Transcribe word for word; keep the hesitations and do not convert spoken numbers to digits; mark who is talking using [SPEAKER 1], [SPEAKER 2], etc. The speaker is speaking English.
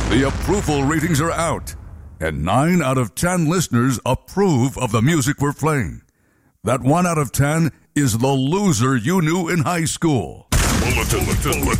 [SPEAKER 1] The approval ratings are out, and nine out of ten listeners approve of the music we're playing. That one out of ten is the loser you knew in high school. Bulletin, bulletin.